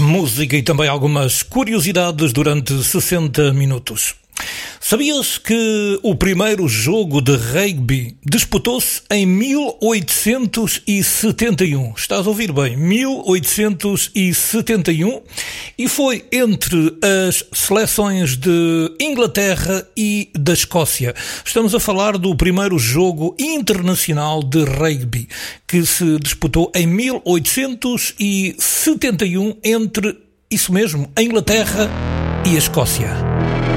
música e também algumas curiosidades durante 60 minutos. Sabias que o primeiro jogo de rugby disputou-se em 1871? Estás a ouvir bem? 1871, e foi entre as seleções de Inglaterra e da Escócia. Estamos a falar do primeiro jogo internacional de rugby que se disputou em 1871 entre, isso mesmo, a Inglaterra e a Escócia.